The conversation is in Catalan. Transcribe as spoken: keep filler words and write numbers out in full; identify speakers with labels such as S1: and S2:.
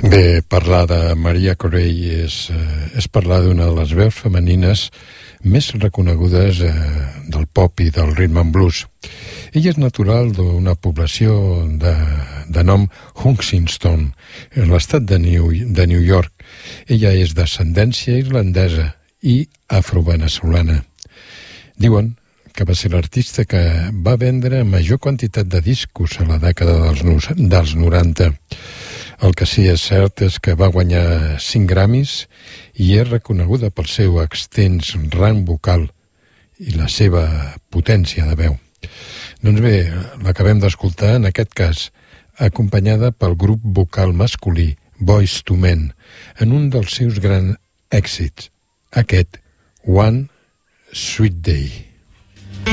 S1: Bé, parlar de Mariah Carey és, és parlar d'una de les veus femenines més reconegudes eh, del pop i del rhythm and blues. Ella és natural d'una població de, de nom Huntington, en l'estat de New, de New York. Ella és d'ascendència irlandesa i afroveneçolana. Diuen que va ser l'artista que va vendre major quantitat de discos a la dècada dels, dels noranta. El que sí és cert és que va guanyar cinc Grammys i és reconeguda pel seu extens rang vocal i la seva potència de veu. Doncs bé, l'acabem d'escoltar, en aquest cas, acompanyada pel grup vocal masculí Boyz two Men, en un dels seus grans èxits, aquest One Sweet Day.